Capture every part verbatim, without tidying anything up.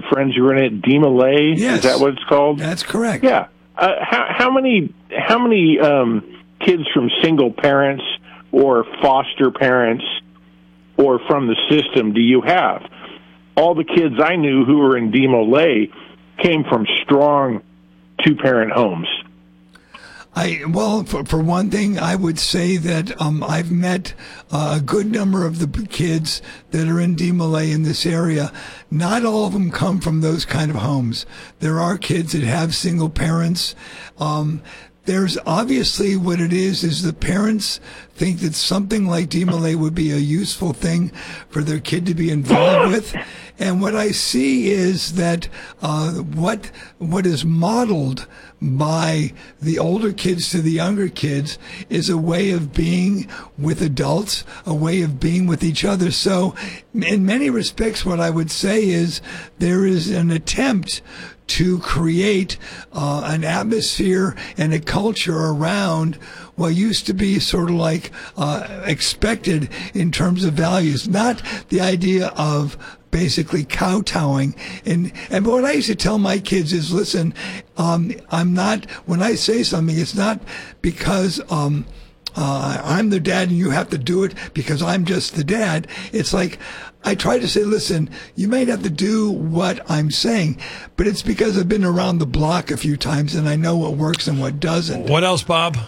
friends who are in it, DeMolay. Yes. Is that what it's called? That's correct. Yeah. Uh, how, how many how many um, kids from single parents or foster parents or from the system do you have? All the kids I knew who were in DeMolay came from strong two-parent homes. I well, for, for one thing, I would say that um, I've met uh, a good number of the kids that are in DeMolay in this area. Not all of them come from those kind of homes. There are kids that have single parents. Um, There's obviously what it is, is the parents think that something like DeMolay would be a useful thing for their kid to be involved with. And what I see is that uh, what what is modeled by the older kids to the younger kids is a way of being with adults, a way of being with each other. So in many respects, what I would say is there is an attempt to create uh, an atmosphere and a culture around what used to be sort of like uh, expected in terms of values, not the idea of basically kowtowing. And, and what I used to tell my kids is, listen, um, I'm not, when I say something, it's not because um, uh, I'm the dad and you have to do it because I'm just the dad. It's like, I try to say, listen, you might have to do what I'm saying, but it's because I've been around the block a few times and I know what works and what doesn't. What else, Bob?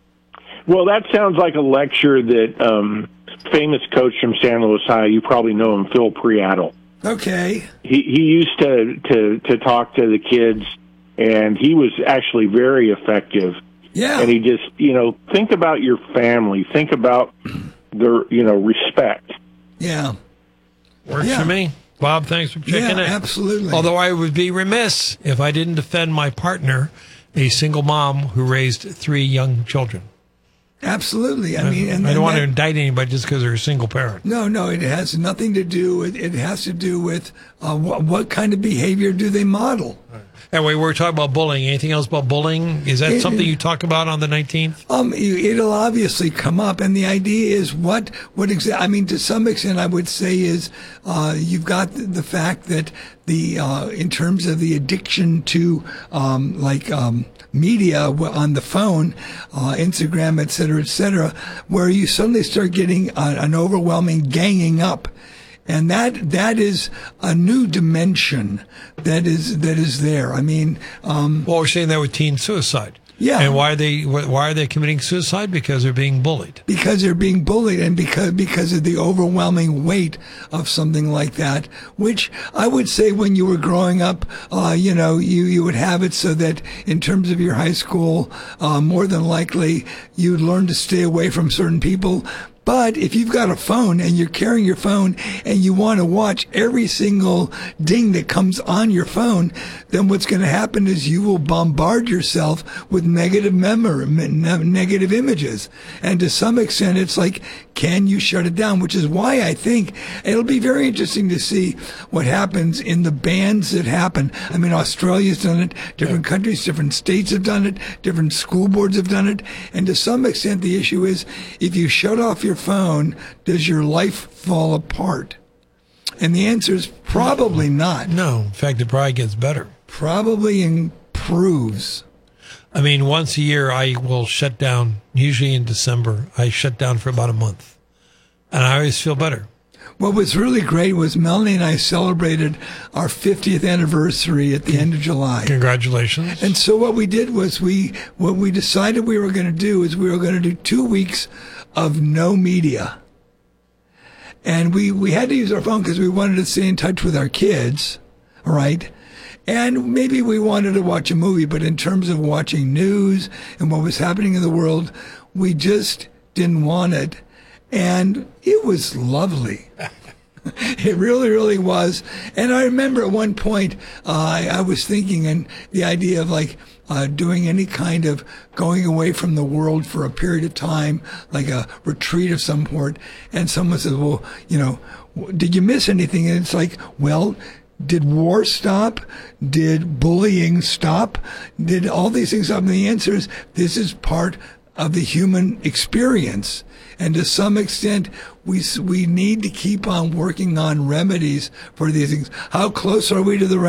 Well, that sounds like a lecture that um, famous coach from San Luis High, you probably know him, Phil Priatle. Okay. He he used to, to, to talk to the kids, and he was actually very effective. Yeah. And he just, you know, think about your family. Think about their, you know, respect. Yeah. Works yeah. for me. Bob, thanks for checking yeah, in. Absolutely. Although I would be remiss if I didn't defend my partner, a single mom who raised three young children. Absolutely. I mean, and, I don't and want that, to indict anybody just because they're a single parent. No, no, it has nothing to do with, it has to do with uh, what, what kind of behavior do they model? Right. Anyway, we're talking about bullying. Anything else about bullying? Is that it, something you talk about on the nineteenth? Um, it'll obviously come up, and the idea is what, what exa- I mean, to some extent, I would say is uh, you've got the fact that the uh, in terms of the addiction to um, like um, media on the phone, uh, Instagram, et cetera, et cetera, where you suddenly start getting a, an overwhelming ganging up. And that that is a new dimension that is that is there. I mean, um, well, we're seeing that with teen suicide. Yeah. And why are they why are they committing suicide? Because they're being bullied. Because they're being bullied, and because because of the overwhelming weight of something like that. Which I would say, when you were growing up, uh, you know, you you would have it so that in terms of your high school, uh, more than likely you'd learn to stay away from certain people. But if you've got a phone and you're carrying your phone and you want to watch every single ding that comes on your phone, then what's going to happen is you will bombard yourself with negative memory, negative images. And to some extent, it's like, can you shut it down? Which is why I think it'll be very interesting to see what happens in the bans that happen. I mean, Australia's done it, different countries, different states have done it, different school boards have done it. And to some extent, the issue is, if you shut off your phone, does your life fall apart? And the answer is probably not. No, in fact, it probably gets better. Probably improves. I mean, once a year I will shut down, usually in December. I shut down for about a month. And I always feel better. What was really great was Melanie and I celebrated our fiftieth anniversary at the end of July. Congratulations. And so what we did was we, what we decided we were going to do is we were going to do two weeks of no media. And we, we had to use our phone because we wanted to stay in touch with our kids, all right? And maybe we wanted to watch a movie, but in terms of watching news and what was happening in the world, we just didn't want it. And it was lovely. It really, really was. And I remember at one point, uh, I, I was thinking, and the idea of like uh, doing any kind of going away from the world for a period of time, like a retreat of some sort. And someone says, well, you know, did you miss anything? And it's like, well, did war stop? Did bullying stop? Did all these things stop? And the answer is, this is part of the human experience. And to some extent, we we need to keep on working on remedies for these things. How close are we to the